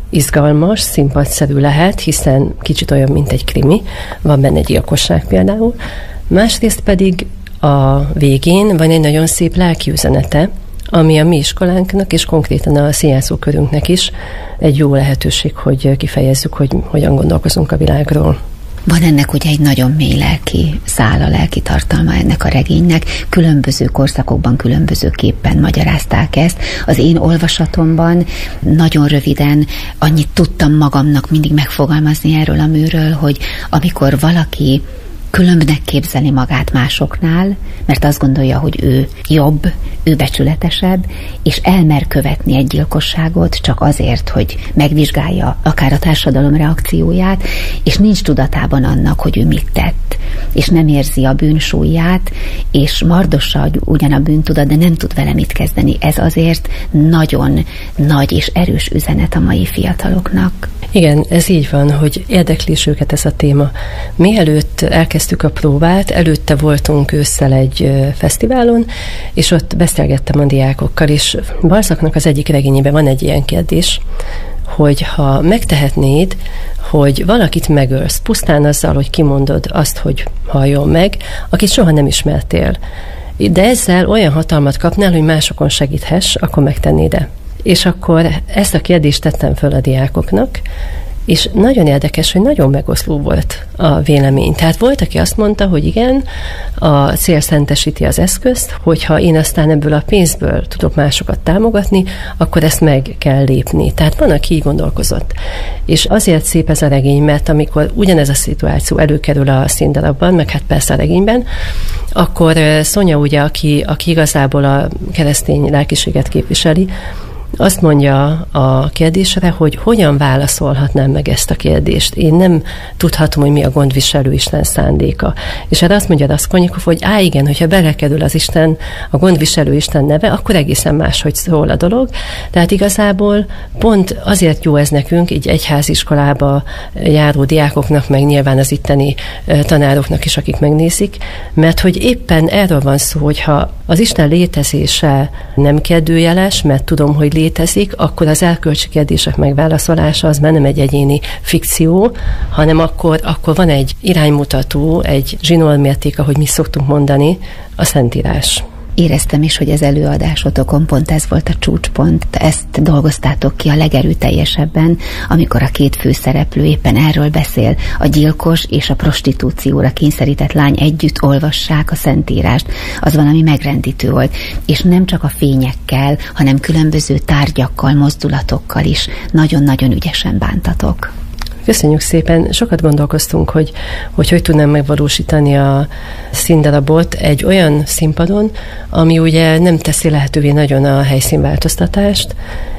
izgalmas, színpadszerű lehet, hiszen kicsit olyan, mint egy krimi, van benne gyilkosság például. Másrészt pedig a végén van egy nagyon szép lelkiüzenete, ami a mi iskolánknak és konkrétan a színjátszókörünknek is egy jó lehetőség, hogy kifejezzük, hogy hogyan gondolkozunk a világról. Van ennek ugye egy nagyon mély lelki szála, lelki tartalma ennek a regénynek. Különböző korszakokban különbözőképpen magyarázták ezt. Az én olvasatomban nagyon röviden annyit tudtam magamnak mindig megfogalmazni erről a műről, hogy amikor valaki különbnek képzeli magát másoknál, mert azt gondolja, hogy ő jobb, ő becsületesebb, és elmer követni egy gyilkosságot csak azért, hogy megvizsgálja akár a társadalom reakcióját, és nincs tudatában annak, hogy ő mit tett, és nem érzi a bűn súlyát, és mardossa ugyan a bűntudat, de nem tud vele mit kezdeni. Ez azért nagyon nagy és erős üzenet a mai fiataloknak. Igen, ez így van, hogy érdekli is őket ez a téma. Mielőtt elkezdtük a próbát, előtte voltunk ősszel egy fesztiválon, és ott beszélgettem a diákokkal, és Balzacnak az egyik regényében van egy ilyen kérdés, hogy ha megtehetnéd, hogy valakit megölsz, pusztán azzal, hogy kimondod azt, hogy halljon meg, akit soha nem ismertél, de ezzel olyan hatalmat kapnál, hogy másokon segíthess, akkor megtennéd-e? És akkor ezt a kérdést tettem föl a diákoknak, és nagyon érdekes, hogy nagyon megoszló volt a vélemény. Tehát volt, aki azt mondta, hogy igen, a cél szentesíti az eszközt, hogyha én aztán ebből a pénzből tudok másokat támogatni, akkor ezt meg kell lépni. Tehát van, aki így gondolkozott. És azért szép ez a regény, mert amikor ugyanez a szituáció előkerül a színdarabban, meg hát persze a regényben, akkor Szonya ugye, aki igazából a keresztény lelkiséget képviseli, azt mondja a kérdésre, hogy hogyan válaszolhatnám meg ezt a kérdést. Én nem tudhatom, hogy mi a gondviselő Isten szándéka. És erre azt mondja Raskolnikov, hogy igen, hogyha belekerül az Isten, a gondviselő Isten neve, akkor egészen máshogy szól a dolog. Tehát igazából pont azért jó ez nekünk, így egyháziskolába járó diákoknak, meg nyilván az itteni tanároknak is, akik megnézik, mert hogy éppen erről van szó, hogyha az Isten létezése nem kérdőjeles, mert tudom, hogy létezik, akkor az erkölcsi kérdések megválaszolása az már nem egy egyéni fikció, hanem akkor van egy iránymutató, egy zsinórmérték, ahogy mi szoktunk mondani, a Szentírás. Éreztem is, hogy az előadásotokon pont ez volt a csúcspont. Ezt dolgoztátok ki a legerőteljesebben, amikor a két főszereplő éppen erről beszél. A gyilkos és a prostitúcióra kényszerített lány együtt olvassák a Szentírást. Az valami megrendítő volt. És nem csak a fényekkel, hanem különböző tárgyakkal, mozdulatokkal is nagyon-nagyon ügyesen bántatok. Köszönjük szépen. Sokat gondolkoztunk, hogy tudnám megvalósítani a színdarabot egy olyan színpadon, ami ugye nem teszi lehetővé nagyon a helyszínváltoztatást,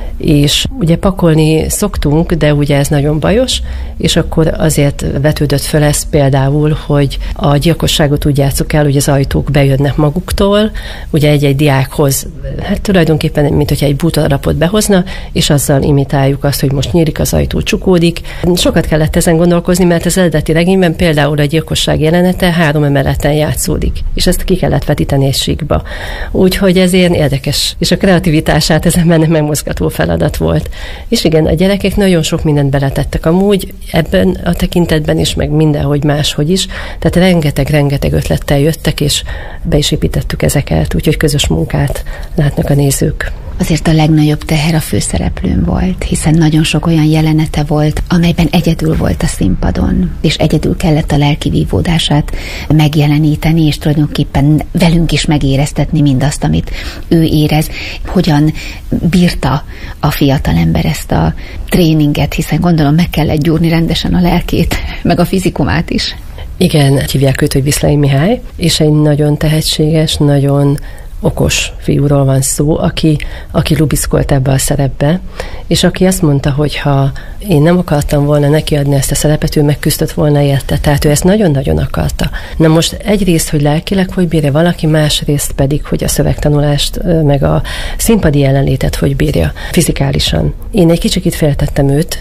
és ugye pakolni szoktunk, de ugye ez nagyon bajos, és akkor azért vetődött föl ez például, hogy a gyilkosságot úgy játsszuk el, hogy az ajtók bejönnek maguktól, ugye egy-egy diákhoz, hát tulajdonképpen, mint hogyha egy bútoralapot behozna, és azzal imitáljuk azt, hogy most nyílik az ajtó, csukódik. Sokat kellett ezen gondolkozni, mert az eredeti regényben például a gyilkosság jelenete 3 emeleten játszódik, és ezt ki kellett vetíteni egy síkba. Úgyhogy ezért érdekes, és a kreativitását ezen mennek megmozgató feladat volt. És igen, a gyerekek nagyon sok mindent beletettek amúgy ebben a tekintetben is, meg mindenhogy máshogy is. Tehát rengeteg ötlettel jöttek, és be is építettük ezeket, úgyhogy közös munkát látnak a nézők. Azért a legnagyobb teher a főszereplőn volt, hiszen nagyon sok olyan jelenete volt, amelyben egyedül volt a színpadon, és egyedül kellett a lelki vívódását megjeleníteni, és tulajdonképpen velünk is megéreztetni mindazt, amit ő érez. Hogyan bírta a fiatalember ezt a tréninget, hiszen gondolom meg kellett gyúrni rendesen a lelkét, meg a fizikumát is. Igen, hívják őt, hogy Viszlai Mihály, és egy nagyon tehetséges, nagyon okos fiúról van szó, aki lubiszkolt ebbe a szerepbe, és aki azt mondta, hogy ha én nem akartam volna nekiadni ezt a szerepet, ő megküzdött volna érte. Tehát ő ezt nagyon-nagyon akarta. Na most egyrészt, hogy lelkileg hogy bírja valaki, másrészt pedig, hogy a szövegtanulást, meg a színpadi jelenlétet hogy bírja fizikálisan. Én egy kicsit féltettem őt,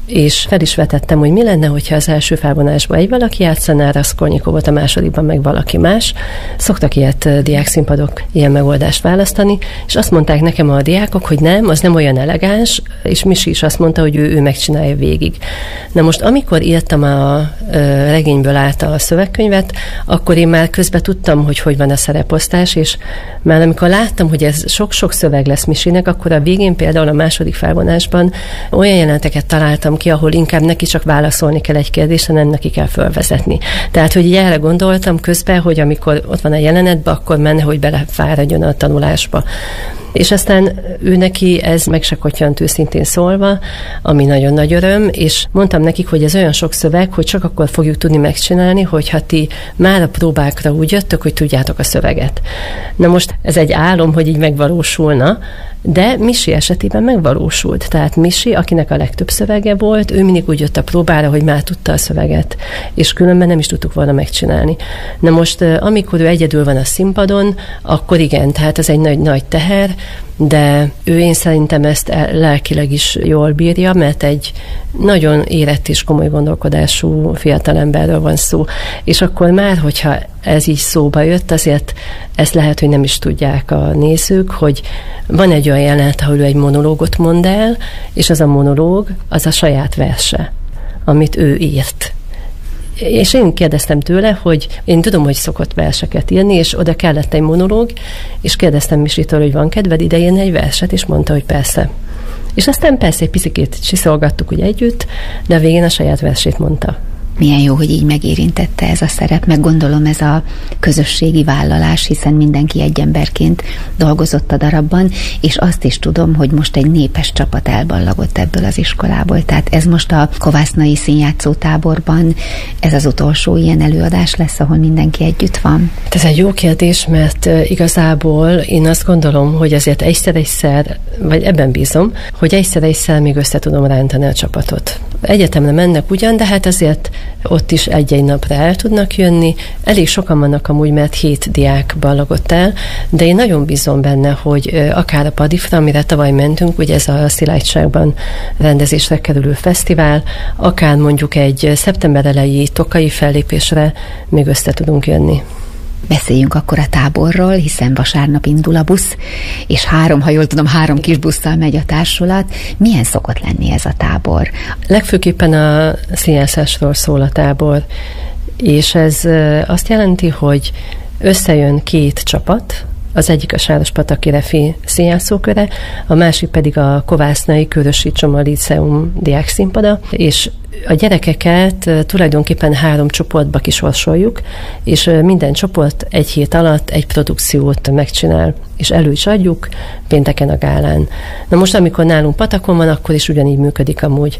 és fel is vetettem, hogy mi lenne, hogyha az első felvonásban egy valaki játszaná Raskolnikovot, a másodikban meg valaki más. Szoktak ilyet diákszínpadok, ilyen megoldást választani, és azt mondták nekem a diákok, hogy nem, az nem olyan elegáns, és Misi is azt mondta, hogy ő megcsinálja végig. Na most, amikor írtam a regényből át a szövegkönyvet, akkor én már közben tudtam, hogy van a szereposztás, és már amikor láttam, hogy ez sok-sok szöveg lesz Misinek, akkor a végén például a második felvonásban olyan jeleneteket találtam ki, ahol inkább neki csak válaszolni kell egy kérdésre, nem neki kell fölvezetni. Tehát, hogy így erre gondoltam közben, hogy amikor ott van a jelenetben, akkor menne, hogy belefáradjon a tanulásba. És aztán ő neki ez meg se kottyant, őszintén szólva, ami nagyon nagy öröm, és mondtam nekik, hogy ez olyan sok szöveg, hogy csak akkor fogjuk tudni megcsinálni, hogyha ti már a próbákra úgy jöttök, hogy tudjátok a szöveget. Na most ez egy álom, hogy így megvalósulna, de Misi esetében megvalósult. Tehát Misi, akinek a legtöbb szövege volt, ő mindig úgy jött a próbára, hogy már tudta a szöveget, és különben nem is tudtuk volna megcsinálni. Na most, amikor ő egyedül van a színpadon, akkor igen, tehát ez egy nagy teher, de ő én szerintem ezt lelkileg is jól bírja, mert egy nagyon érett és komoly gondolkodású fiatalemberről van szó. És akkor már, hogyha ez így szóba jött, azért ezt lehet, hogy nem is tudják a nézők, hogy van egy olyan jelenet, ahol ő egy monológot mond el, és az a monológ, az a saját verse, amit ő írt. És én kérdeztem tőle, hogy én tudom, hogy szokott verseket írni, és oda kellett egy monológ, és kérdeztem Misitől, hogy van kedved idején egy verset, és mondta, hogy persze. És aztán persze egy picikét csiszolgattuk úgy együtt, de a végén a saját versét mondta. Milyen jó, hogy így megérintette ez a szerep, meg gondolom ez a közösségi vállalás, hiszen mindenki egy emberként dolgozott a darabban, és azt is tudom, hogy most egy népes csapat elballagott ebből az iskolából. Tehát ez most a Kovásznai Színjátszótáborban, ez az utolsó ilyen előadás lesz, ahol mindenki együtt van? Ez egy jó kérdés, mert igazából én azt gondolom, hogy azért egyszer, vagy ebben bízom, hogy egyszer még össze tudom rántani a csapatot. Egyetemre mennek ugyan, de hát azért ott is egy-egy napra el tudnak jönni. Elég sokan vannak amúgy, mert 7 diák ballagott el, de én nagyon bízom benne, hogy akár a Padifra, amire tavaly mentünk, ugye ez a Szilágyságban rendezésre kerülő fesztivál, akár mondjuk egy szeptember elejé tokai fellépésre még össze tudunk jönni. Beszéljünk akkor a táborról, hiszen vasárnap indul a busz, és 3, ha jól tudom, 3 kis busszal megy a társulat. Milyen szokott lenni ez a tábor? Legfőképpen a színjátszásról szól a tábor, és ez azt jelenti, hogy összejön 2 csapat, az egyik a Sárospataki Refi színjátszóköre, a másik pedig a Kovásznai Körösi Csoma Líceum diákszínpada, és a gyerekeket tulajdonképpen 3 csoportba kisorsoljuk, és minden csoport egy hét alatt egy produkciót megcsinál, és elő is adjuk pénteken a gálán. Na most, amikor nálunk Patakon van, akkor is ugyanígy működik amúgy.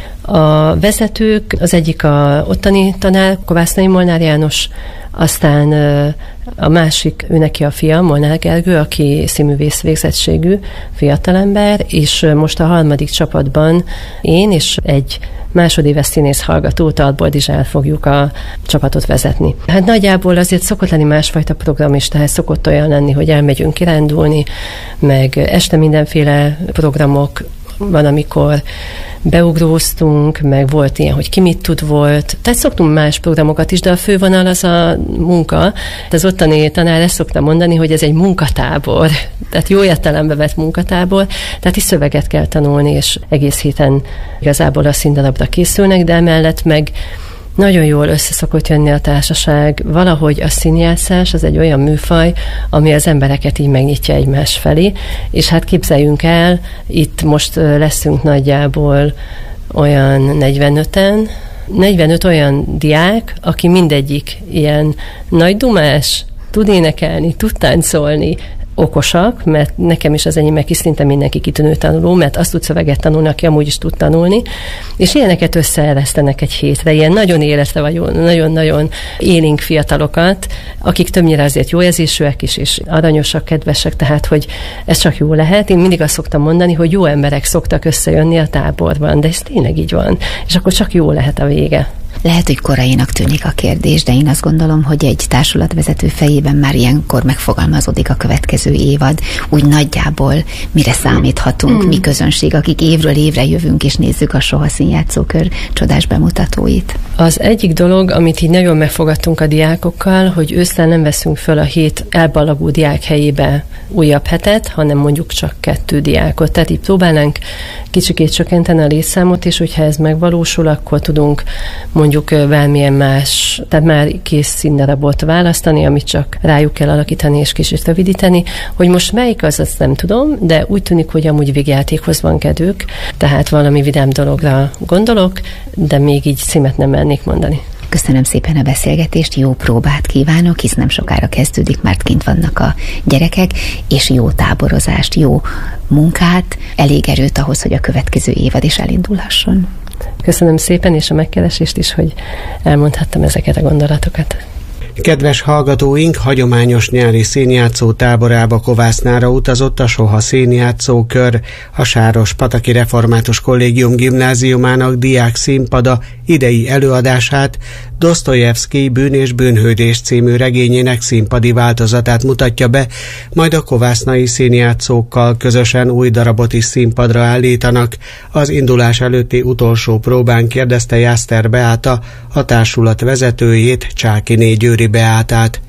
A vezetők, az egyik a ottani tanár, Kovásznai Molnár János, aztán a másik, ő neki a fia, Molnár Gergő, aki színművész végzettségű fiatalember, és most a 3. csapatban én és egy másodéves színész hallgató, Talboldizsál fogjuk a csapatot vezetni. Hát nagyjából azért szokott lenni másfajta program is, tehát szokott olyan lenni, hogy elmegyünk kirándulni, meg este mindenféle programok, van, amikor beugróztunk, meg volt ilyen, hogy ki mit tud volt. Tehát szoktunk más programokat is, de a fővonal az a munka. Az ottani tanár ezt szokta mondani, hogy ez egy munkatábor. Tehát jó értelembe vett munkatábor. Tehát is szöveget kell tanulni, és egész héten igazából a színdarabra készülnek, de emellett meg nagyon jól össze szokott jönni a társaság. Valahogy a színjátszás az egy olyan műfaj, ami az embereket így megnyitja egymás felé, és hát képzeljünk el, itt most leszünk nagyjából olyan 45-en, 45 olyan diák, aki mindegyik ilyen nagy dumás, tud énekelni, tud táncolni, okosak, mert nekem is az enyémek is szinte mindenki kitűnő tanuló, mert azt tud szöveget tanulni, aki amúgy is tud tanulni, és ilyeneket összeeresztenek egy hétre, ilyen nagyon életre vagy nagyon-nagyon élénk fiatalokat, akik többnyire azért jó érzésűek is, és aranyosak, kedvesek, tehát, hogy ez csak jó lehet. Én mindig azt szoktam mondani, hogy jó emberek szoktak összejönni a táborban, de ez tényleg így van, és akkor csak jó lehet a vége. Lehet, hogy korainak tűnik a kérdés, de én azt gondolom, hogy egy társulatvezető fejében már ilyenkor megfogalmazódik a következő évad, úgy nagyjából mire számíthatunk, mi közönség, akik évről évre jövünk és nézzük a Soha Színjátszókör csodás bemutatóit. Az egyik dolog, amit így nagyon megfogadtunk a diákokkal, hogy ősszel nem veszünk föl a 7 elballagó diák helyébe újabb hetet, hanem mondjuk csak 2 diákot. Tehát így próbálnánk kicsikét csökkenteni a létszámot, és hogyha ez megvalósul, akkor tudunk mondjuk bármilyen más, tehát már kész színdarabot választani, amit csak rájuk kell alakítani és kicsit rövidíteni. Hogy most melyik az, azt nem tudom, de úgy tűnik, hogy amúgy végjátékhoz van kedvük, tehát valami vidám dologra gondolok, de még így címet nem mernék mondani. Köszönöm szépen a beszélgetést, jó próbát kívánok, hisz nem sokára kezdődik, mert kint vannak a gyerekek, és jó táborozást, jó munkát, elég erőt ahhoz, hogy a következő évad is elindulhasson. Köszönöm szépen, és a megkeresést is, hogy elmondhattam ezeket a gondolatokat. Kedves hallgatóink, hagyományos nyári színjátszó táborába Kovásznára utazott a Soha Színjátszókör, a Sárospataki Református Kollégium Gimnáziumának diák színpada idei előadását Dosztojevszkij Bűn és bűnhődés című regényének színpadi változatát mutatja be, majd a kovásznai színjátszókkal közösen új darabot is színpadra állítanak. Az indulás előtti utolsó próbán kérdezte Jászter Beáta, a társulat vezetőjét, Csákiné Győri Beátát.